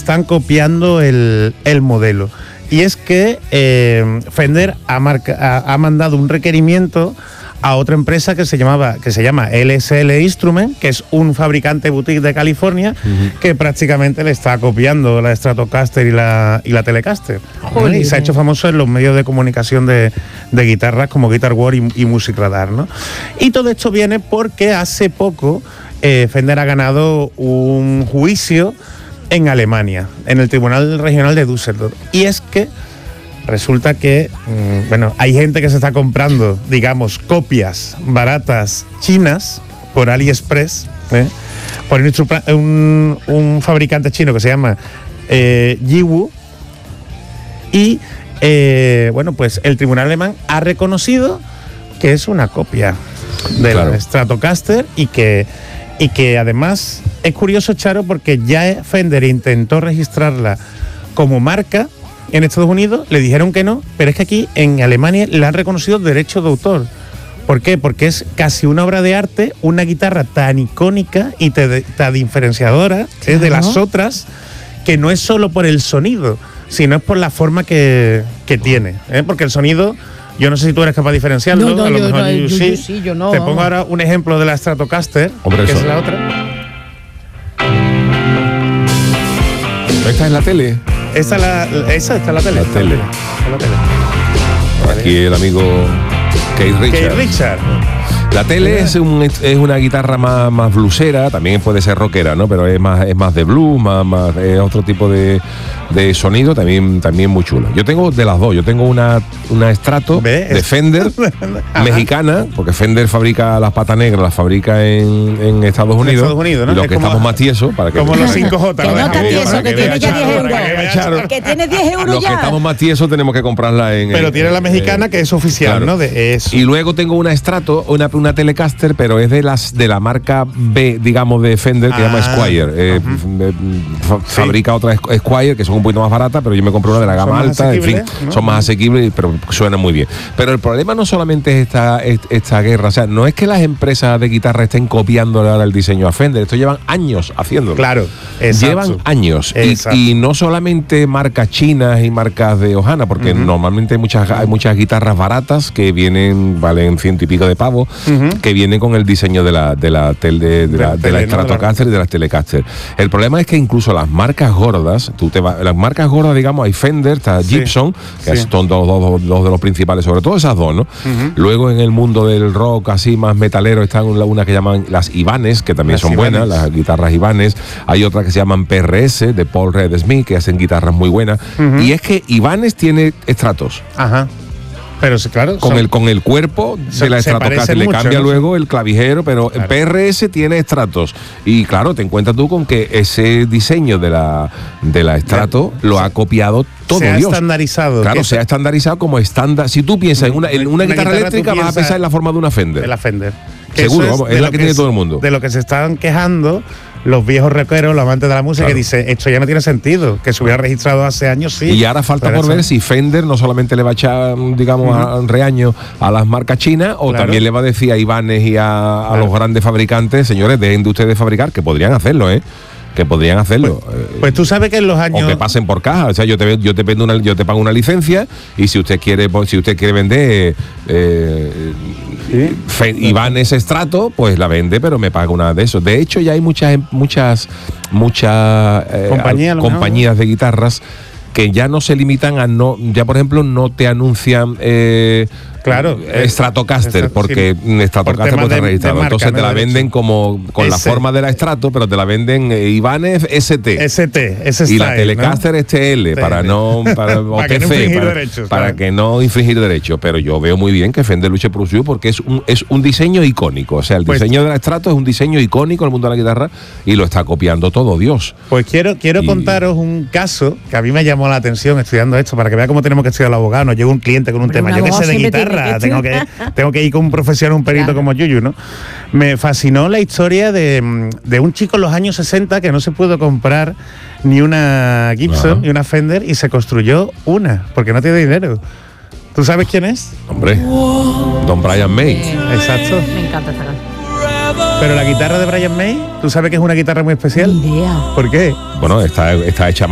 están copiando el modelo. Y es que Fender ha mandado un requerimiento a otra empresa que se llama LSL Instrument, que es un fabricante boutique de California, que prácticamente le está copiando la Stratocaster y la Telecaster. ¿no? Y se ha hecho famoso en los medios de comunicación de guitarras como Guitar World y Music Radar, ¿no? Y todo esto viene porque hace poco Fender ha ganado un juicio en Alemania, en el Tribunal Regional de Düsseldorf. Y es que resulta que, hay gente que se está comprando, digamos, copias baratas chinas por AliExpress, por un fabricante chino que se llama Yiwu. Y, pues el tribunal alemán ha reconocido que es una copia de la Stratocaster y que además es curioso, Charo, porque ya Fender intentó registrarla como marca en Estados Unidos, le dijeron que no, pero es que aquí en Alemania le han reconocido derechos de autor. ¿Por qué? Porque es casi una obra de arte, una guitarra tan icónica y tan diferenciadora de las otras, que no es solo por el sonido, sino es por la forma que tiene. Porque el sonido, yo no sé si tú eres capaz de diferenciarlo. No, a lo mejor yo no. Te pongo ahora un ejemplo de la Stratocaster, que es la otra. ¿Esta es la tele? Esa está la tele. La tele. Aquí el amigo Keith Richards. La tele es una guitarra más bluesera, también puede ser rockera, ¿no? Pero es más de blues, es otro tipo de sonido, también muy chulo. Yo tengo de las dos, yo tengo una Strato de Fender mexicana, porque Fender fabrica las patas negras, las fabrica en Estados Unidos. ¿no? Y los que estamos más tiesos, para que como los 5J, que no está tieso, que tiene ya 10 euros. Que tiene 10 euros ya. Los que estamos más tiesos tenemos que comprarla pero tiene la mexicana, que es oficial, claro. ¿no? De eso. Y luego tengo una Strato, una Telecaster, pero es de la marca B, digamos, de Fender, que se llama Squier. Fabrica otra Squier, que son un poquito más baratas, pero yo me compré una de la gama alta, en fin, ¿no? Son más asequibles, pero suenan muy bien. Pero el problema no solamente es esta guerra, o sea, no es que las empresas de guitarra estén copiando ahora el diseño a Fender, esto llevan años haciéndolo. Claro, exacto. Llevan años. Y no solamente marcas chinas y marcas de Ohana, porque normalmente hay muchas guitarras baratas que valen 100 y pico de pavos, que vienen con el diseño de la Stratocaster y de las Telecaster. El problema es que incluso las marcas gordas, las marcas gordas, digamos, hay Fender, está Gibson, que son dos de los principales, sobre todo esas dos, ¿no? Luego en el mundo del rock así más metalero están una que llaman las Ibanez, que también son buenas, las guitarras Ibanez. Hay otra que se llaman PRS, de Paul Reed Smith, que hacen guitarras muy buenas. Y es que Ibanez tiene Stratos. Ajá. Pero claro, con el cuerpo de la Stratocaster le cambia luego el clavijero, pero el PRS tiene Stratos. Y claro, te encuentras tú con que ese diseño de la Strato lo ha copiado todo Dios. Se ha estandarizado. Claro, se ha estandarizado como estándar. Si tú piensas en una guitarra eléctrica, vas a pensar en la forma de una Fender. De la Fender. Seguro, es la que tiene todo el mundo. De lo que se están quejando los viejos rockeros, los amantes de la música, que dicen, esto ya no tiene sentido, que se hubiera registrado hace años, sí. Y ahora falta por ver si Fender no solamente le va a echar, digamos, a reaño a las marcas chinas, o también le va a decir a Ibanez y a los grandes fabricantes, señores, dejen de ustedes fabricar, que podrían hacerlo, que podrían hacerlo. Pues tú sabes que en los años... O que pasen por caja. O sea, yo te pago una licencia, y si usted quiere vender Ibanez Strato, pues la vende, pero me paga una de esos. De hecho, ya hay muchas compañías de guitarras que ya no se limitan ya por ejemplo no te anuncian Stratocaster, porque Stratocaster no está registrado. Entonces te la venden como con la forma de la Strato, pero te la venden Ibanez ST. Y la Telecaster STL, para que no infringir derechos. Pero yo veo muy bien que Fender luche por suyo, porque es un diseño icónico. O sea, el diseño de la Strato es un diseño icónico en el mundo de la guitarra, y lo está copiando todo Dios. Pues quiero contaros un caso que a mí me llamó la atención estudiando esto, para que vea cómo tenemos que estudiar los abogados. Nos llega un cliente con un tema, yo que sé de guitarra, tengo que ir con un profesional, un perito como Yuyu, ¿no? Me fascinó la historia de un chico en los años 60 que no se pudo comprar ni una Gibson ni una Fender, y se construyó una, porque no tiene dinero. ¿Tú sabes quién es? Hombre, Don Brian May. Exacto. Me encanta esta canción. Pero la guitarra de Brian May, ¿tú sabes que es una guitarra muy especial? Ni idea. ¿Por qué? Bueno, está hecha